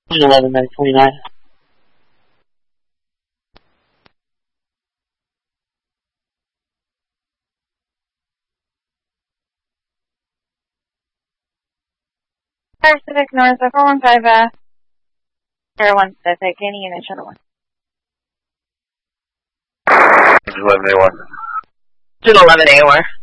11, 29. Pacific North, 415 01 Pacific, any unit, shuttle 1. 11 AOR. 11 AOR.